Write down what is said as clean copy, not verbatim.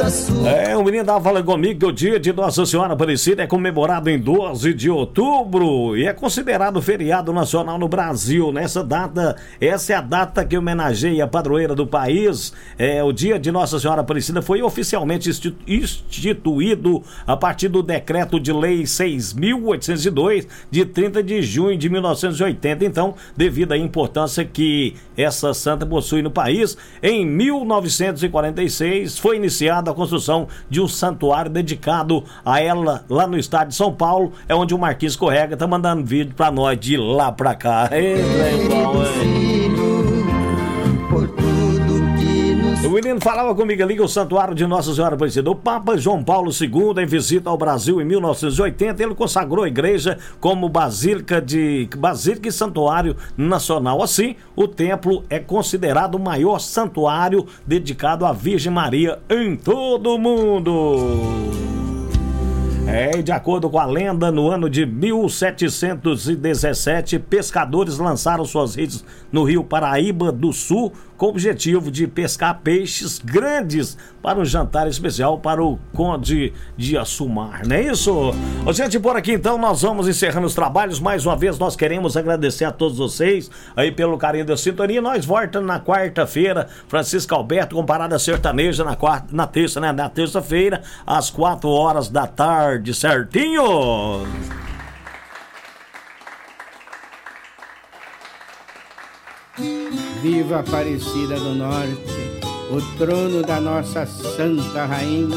O menino tava falando comigo que o dia de Nossa Senhora Aparecida é comemorado em 12 de outubro e é considerado feriado nacional no Brasil. Nessa data, essa é a data que homenageia a padroeira do país. O dia de Nossa Senhora Aparecida foi oficialmente instituído a partir do decreto de lei 6.802 de 30 de junho de 1980. Então, devido à importância que essa santa possui no país, em 1946 foi iniciada a construção de um santuário dedicado a ela lá no estado de São Paulo, é onde o Marquinhos Correga tá mandando vídeo pra nós de lá pra cá. O menino falava comigo ali que o santuário de Nossa Senhora Aparecida, o Papa João Paulo II, em visita ao Brasil em 1980, ele consagrou a igreja como basílica e santuário nacional. Assim, o templo é considerado o maior santuário dedicado à Virgem Maria em todo o mundo. De acordo com a lenda, no ano de 1717, pescadores lançaram suas redes no rio Paraíba do Sul com o objetivo de pescar peixes grandes para um jantar especial para o Conde de Assumar, não é isso? Gente, por aqui então nós vamos encerrando os trabalhos. Mais uma vez nós queremos agradecer a todos vocês aí pelo carinho da sintonia. Nós voltamos na quarta-feira, Francisco Alberto com Parada Sertaneja na terça-feira às 4 horas da tarde, certinho? Viva Aparecida do Norte, o trono da nossa Santa Rainha.